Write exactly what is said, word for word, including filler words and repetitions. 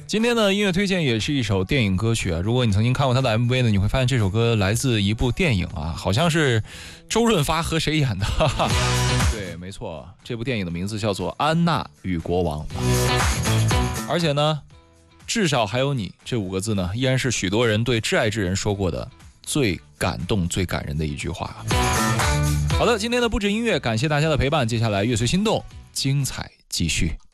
今天的音乐推荐也是一首电影歌曲啊。如果你曾经看过他的 M V 呢，你会发现这首歌来自一部电影啊，好像是周润发和谁演的？哈哈，对，没错，这部电影的名字叫做《安娜与国王》。而且呢，至少还有你这五个字呢，依然是许多人对挚爱之人说过的最感动、最感人的一句话。好的，今天的不止音乐，感谢大家的陪伴。接下来乐随心动，精彩继续。